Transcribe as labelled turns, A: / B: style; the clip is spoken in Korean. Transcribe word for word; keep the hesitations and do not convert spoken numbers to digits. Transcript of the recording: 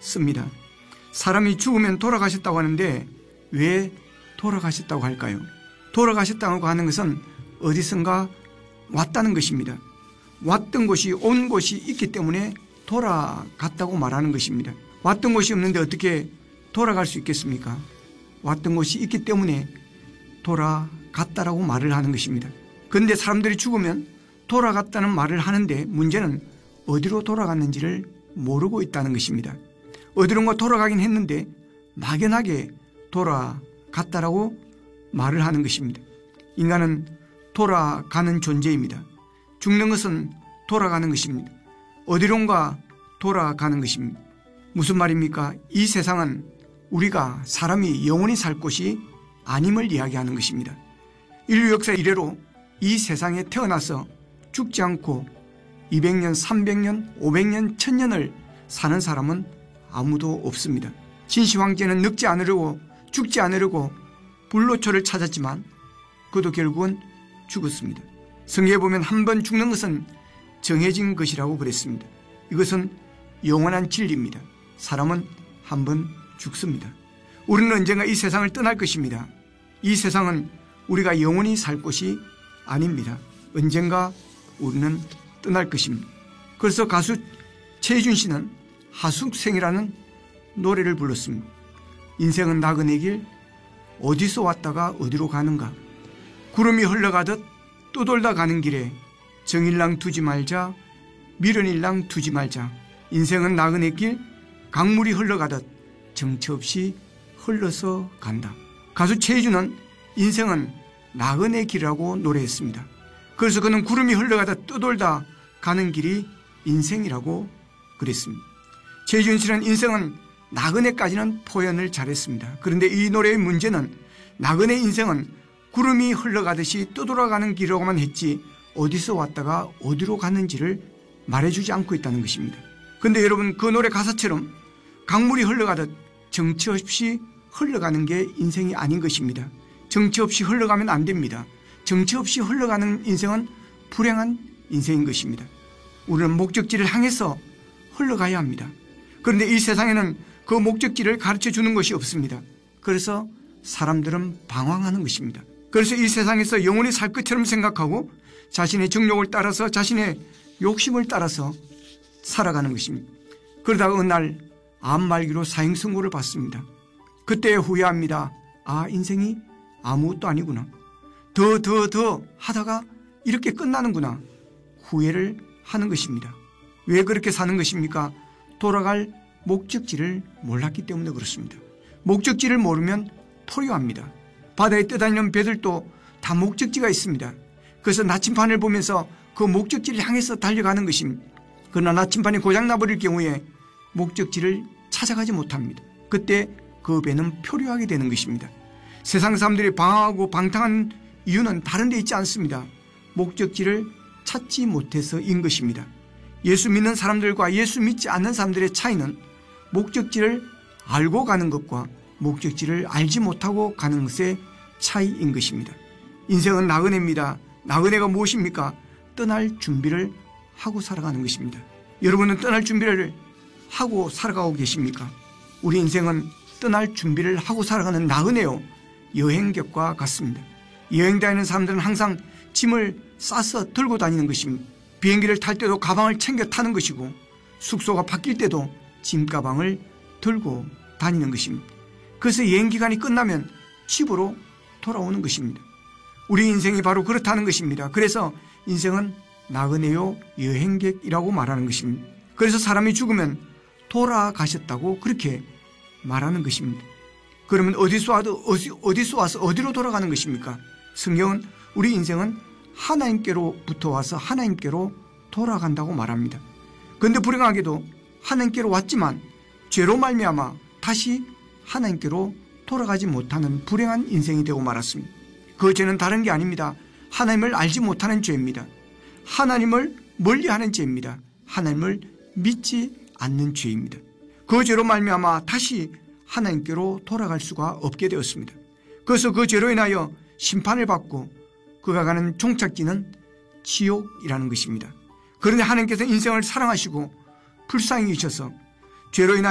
A: 씁니다. 사람이 죽으면 돌아가셨다고 하는데 왜 돌아가셨다고 할까요? 돌아가셨다고 하는 것은 어디선가 왔다는 것입니다. 왔던 곳이 온 곳이 있기 때문에 돌아갔다고 말하는 것입니다. 왔던 곳이 없는데 어떻게 돌아갈 수 있겠습니까? 왔던 곳이 있기 때문에 돌아갔다라고 말을 하는 것입니다. 그런데 사람들이 죽으면 돌아갔다는 말을 하는데 문제는 어디로 돌아갔는지를 모르고 있다는 것입니다. 어디론가 돌아가긴 했는데 막연하게 돌아갔다라고 말을 하는 것입니다. 인간은 돌아가는 존재입니다. 죽는 것은 돌아가는 것입니다. 어디론가 돌아가는 것입니다. 무슨 말입니까? 이 세상은 우리가 사람이 영원히 살 곳이 아님을 이야기하는 것입니다. 인류 역사 이래로 이 세상에 태어나서 죽지 않고 이백 년, 삼백 년, 오백 년, 천 년을 사는 사람은 아무도 없습니다. 진시 황제는 늙지 않으려고 죽지 않으려고 불로초를 찾았지만 그도 결국은 죽었습니다. 성경에 보면 한 번 죽는 것은 정해진 것이라고 그랬습니다. 이것은 영원한 진리입니다. 사람은 한 번 죽습니다. 우리는 언젠가 이 세상을 떠날 것입니다. 이 세상은 우리가 영원히 살 곳이 아닙니다. 언젠가 우리는 떠날 것입니다. 그래서 가수 최희준 씨는 하숙생이라는 노래를 불렀습니다. 인생은 나그네 길 어디서 왔다가 어디로 가는가. 구름이 흘러가듯 떠돌다 가는 길에 정일랑 두지 말자 미련일랑 두지 말자. 인생은 나그네 길 강물이 흘러가듯 정처 없이 흘러서 간다. 가수 최희준은 인생은 나그네 길이라고 노래했습니다. 그래서 그는 구름이 흘러가듯 떠돌다 가는 길이 인생이라고 그랬습니다. 최희준 씨는 인생은 나그네까지는 표현을 잘했습니다. 그런데 이 노래의 문제는 나그네 인생은 구름이 흘러가듯이 떠돌아가는 길이라고만 했지 어디서 왔다가 어디로 갔는지를 말해주지 않고 있다는 것입니다. 그런데 여러분, 그 노래 가사처럼 강물이 흘러가듯 정처 없이 흘러가는 게 인생이 아닌 것입니다. 정처 없이 흘러가면 안 됩니다. 정처 없이 흘러가는 인생은 불행한 인생인 것입니다. 우리는 목적지를 향해서 흘러가야 합니다. 그런데 이 세상에는 그 목적지를 가르쳐 주는 것이 없습니다. 그래서 사람들은 방황하는 것입니다. 그래서 이 세상에서 영원히 살 것처럼 생각하고 자신의 정욕을 따라서 자신의 욕심을 따라서 살아가는 것입니다. 그러다가 어느 날 암 말기로 사형 선고를 받습니다. 그때 후회합니다. 아, 인생이 아무것도 아니구나. 더 더 더 하다가 이렇게 끝나는구나. 후회를 하는 것입니다. 왜 그렇게 사는 것입니까? 돌아갈 목적지를 몰랐기 때문에 그렇습니다. 목적지를 모르면 포효합니다. 바다에 떠다니는 배들도 다 목적지가 있습니다. 그래서 나침반을 보면서 그 목적지를 향해서 달려가는 것입니다. 그러나 나침반이 고장나버릴 경우에 목적지를 찾아가지 못합니다. 그때 그 배는 표류하게 되는 것입니다. 세상 사람들이 방황하고 방탕한 이유는 다른 데 있지 않습니다. 목적지를 찾지 못해서인 것입니다. 예수 믿는 사람들과 예수 믿지 않는 사람들의 차이는 목적지를 알고 가는 것과 목적지를 알지 못하고 가는 것의 차이인 것입니다. 인생은 나그네입니다. 나그네가 무엇입니까? 떠날 준비를 하고 살아가는 것입니다. 여러분은 떠날 준비를 하고 살아가고 계십니까? 우리 인생은 떠날 준비를 하고 살아가는 나그네요, 여행객과 같습니다. 여행 다니는 사람들은 항상 짐을 싸서 들고 다니는 것입니다. 비행기를 탈 때도 가방을 챙겨 타는 것이고 숙소가 바뀔 때도 짐 가방을 들고 다니는 것입니다. 그래서 여행 기간이 끝나면 집으로 돌아오는 것입니다. 우리 인생이 바로 그렇다는 것입니다. 그래서 인생은 나그네요, 여행객이라고 말하는 것입니다. 그래서 사람이 죽으면 돌아가셨다고 그렇게 말하는 것입니다. 그러면 어디서 와도 어디서 와서 어디로 돌아가는 것입니까? 성경은 우리 인생은 하나님께로부터 와서 하나님께로 돌아간다고 말합니다. 그런데 불행하게도 하나님께로 왔지만 죄로 말미암아 다시 하나님께로 돌아가지 못하는 불행한 인생이 되고 말았습니다. 그 죄는 다른 게 아닙니다. 하나님을 알지 못하는 죄입니다. 하나님을 멀리하는 죄입니다. 하나님을 믿지 않는 죄입니다. 그 죄로 말미암아 다시 하나님께로 돌아갈 수가 없게 되었습니다. 그래서 그 죄로 인하여 심판을 받고 그가 가는 종착지는 지옥이라는 것입니다. 그런데 하나님께서 인생을 사랑하시고 불쌍히 여기셔서 죄로 인하여